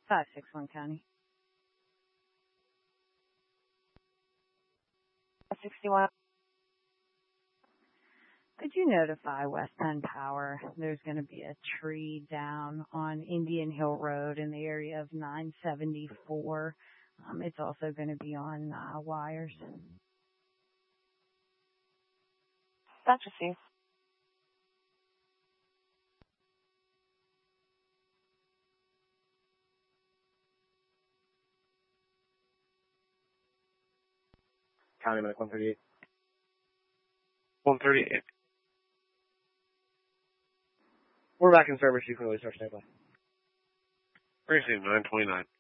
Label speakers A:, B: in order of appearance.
A: 561 County.
B: 61.
A: Could you notify West Penn Power there's going to be a tree down on Indian Hill Road in the area of 974? It's also going to be on wires.
B: That's received.
C: County Medic 138.
D: 138.
C: We're back in service. You can really start standby.
D: Received 929.